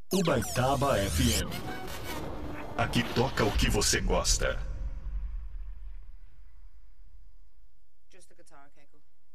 Ubaitaba FM. Aqui toca o que você gosta. Just the guitar, okay, cool.